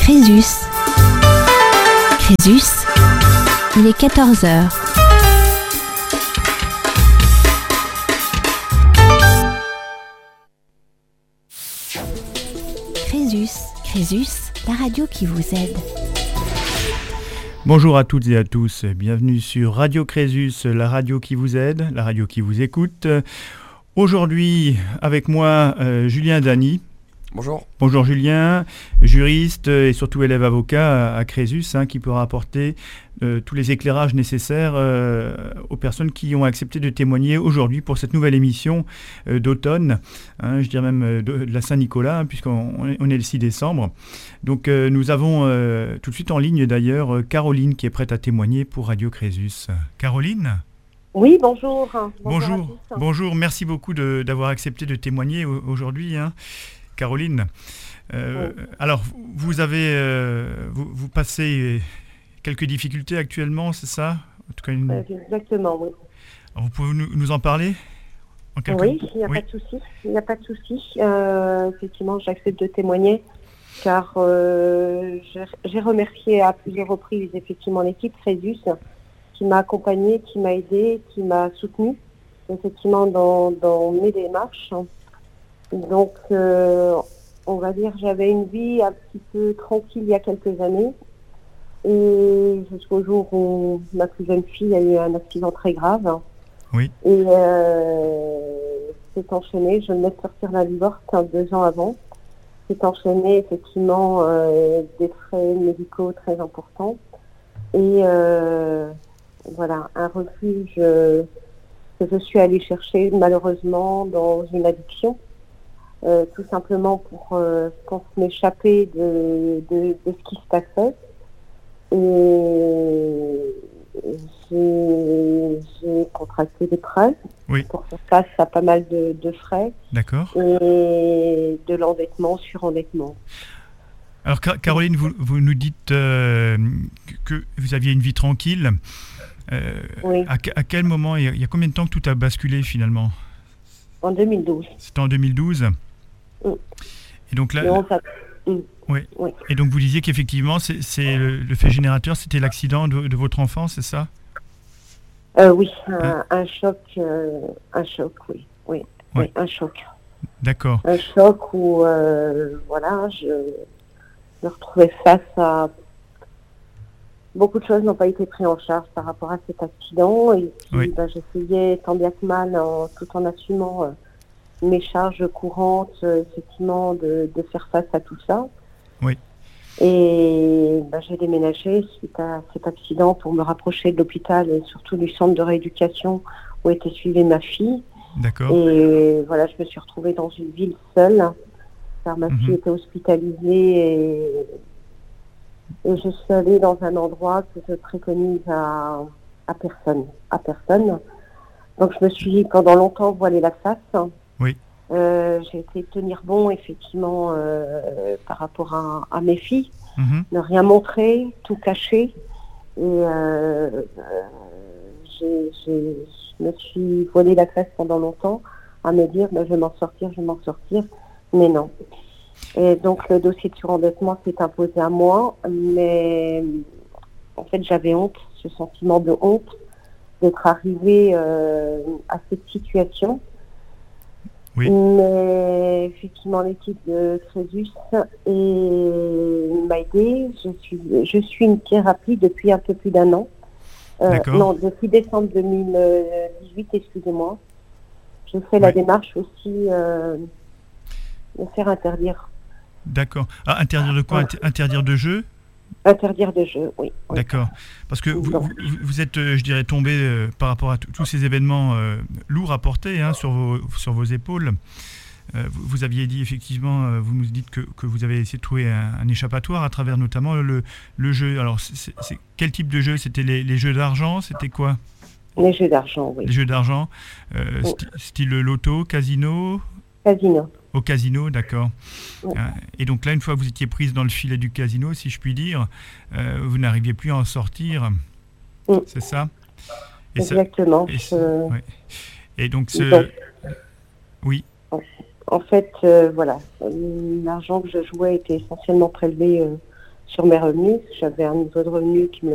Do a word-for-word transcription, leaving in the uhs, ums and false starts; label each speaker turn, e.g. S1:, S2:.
S1: Crésus. Crésus, il est quatorze heures. Crésus, Crésus, la radio qui vous aide.
S2: Bonjour à toutes et à tous, bienvenue sur Radio Crésus, la radio qui vous aide, la radio qui vous écoute. Aujourd'hui, avec moi, euh, Julien Dany.
S3: Bonjour.
S2: Bonjour Julien, juriste et surtout élève avocat à, à Crésus, hein, qui pourra apporter euh, tous les éclairages nécessaires euh, aux personnes qui ont accepté de témoigner aujourd'hui pour cette nouvelle émission euh, d'automne, hein, je dirais même euh, de, de la Saint-Nicolas, hein, puisqu'on est, on est le six décembre. Donc euh, nous avons euh, tout de suite en ligne d'ailleurs Caroline qui est prête à témoigner pour Radio Crésus. Caroline ?
S4: Oui, bonjour. Bonjour.
S2: Bonjour, bonjour. Merci beaucoup de, d'avoir accepté de témoigner aujourd'hui, hein. Caroline, euh, oui. Alors vous avez, euh, vous, vous passez quelques difficultés actuellement, c'est ça? En tout cas, une...
S4: Exactement, oui.
S2: Alors, vous pouvez nous, nous en parler en quelques...
S4: Oui, il n'y a, oui. pas de souci. Il n'y a pas de souci. Euh, effectivement, j'accepte de témoigner, car euh, j'ai, j'ai remercié à plusieurs reprises effectivement l'équipe Crésus qui m'a accompagnée, qui m'a aidée, qui m'a soutenue effectivement dans, dans mes démarches. Donc, euh, on va dire, j'avais une vie un petit peu tranquille il y a quelques années. Et jusqu'au jour où ma plus jeune fille a eu un accident très grave.
S2: Oui.
S4: Et euh, c'est enchaîné. Je venais de sortir d'un divorce deux ans avant. C'est enchaîné, effectivement, euh, des frais médicaux très importants. Et euh, voilà, un refuge euh, que je suis allée chercher, malheureusement, dans une addiction. Euh, tout simplement pour, euh, pour m'échapper de, de, de ce qui se passait. Et j'ai, j'ai contracté des prêts
S2: oui.
S4: pour faire face à pas mal de, de frais.
S2: D'accord.
S4: Et de l'endettement, surendettement.
S2: Alors Caroline, vous, vous nous dites euh, que vous aviez une vie tranquille. Euh,
S4: oui.
S2: à, à quel moment, il y a combien de temps que tout a basculé finalement?
S4: En deux mille douze.
S2: C'était en deux mille douze.
S4: Mm.
S2: Et donc là,
S4: non, ça... mm.
S2: oui.
S4: oui.
S2: Et donc vous disiez qu'effectivement, c'est, c'est le, le fait générateur, c'était l'accident de, de votre enfant, c'est ça?
S4: euh, Oui, un,
S2: hein?
S4: un choc, euh, un choc, oui, oui, oui, oui, un choc.
S2: D'accord.
S4: Un choc où, euh, voilà, je me retrouvais face à beaucoup de choses n'ont pas été prises en charge par rapport à cet accident et puis oui. bah, j'essayais tant bien que mal, en, tout en assumant euh, mes charges courantes, euh, effectivement, de, de faire face à tout ça.
S2: Oui.
S4: Et bah, j'ai déménagé suite à cet accident pour me rapprocher de l'hôpital et surtout du centre de rééducation où était suivie ma fille.
S2: D'accord.
S4: Et voilà, je me suis retrouvée dans une ville seule, car ma mm-hmm. fille était hospitalisée et... Et je suis allée dans un endroit que je préconise à, à personne, à personne. Donc je me suis pendant longtemps voilé la face.
S2: Oui.
S4: Euh, j'ai été tenir bon effectivement euh, par rapport à, à mes filles,
S2: mm-hmm.
S4: ne rien montrer, tout cacher. Et euh, j'ai, j'ai, je me suis voilé la face pendant longtemps à me dire ben, je vais m'en sortir, je vais m'en sortir. Mais non. Et donc le dossier de surendettement s'est imposé à moi, mais en fait j'avais honte, ce sentiment de honte d'être arrivée euh, à cette situation.
S2: Oui.
S4: Mais effectivement l'équipe de Crésus m'a aidée. Je suis, je suis une thérapie depuis un peu plus d'un an. Euh, non, depuis décembre deux mille dix-huit, excusez-moi. J'ai fait oui. la démarche aussi euh, de faire interdire.
S2: D'accord. Ah, interdire de quoi? Inter- Interdire de jeu?
S4: Interdire de jeu, oui. oui.
S2: D'accord. Parce que vous, vous, vous êtes, je dirais, tombé euh, par rapport à t- tous ces événements euh, lourds à porter hein, sur, vos, sur vos épaules. Euh, vous, vous aviez dit effectivement, euh, vous nous dites que, que vous avez essayé de trouver un, un échappatoire à travers notamment le, le jeu. Alors, c'est, c'est, quel type de jeu? C'était les, les jeux d'argent? C'était quoi?
S4: Les jeux d'argent, oui.
S2: Les jeux d'argent, euh,
S4: oui.
S2: st- style loto, casino?
S4: Casino.
S2: Au casino, d'accord.
S4: Oui.
S2: Euh, et donc là, une fois que vous étiez prise dans le filet du casino, si je puis dire, euh, vous n'arriviez plus à en sortir.
S4: Oui.
S2: C'est ça? Et
S4: exactement.
S2: Ça, et,
S4: je...
S2: ouais. et donc, ce...
S4: donc,
S2: oui.
S4: En fait, euh, voilà, l'argent que je jouais était essentiellement prélevé euh, sur mes revenus. J'avais un niveau de revenu qui me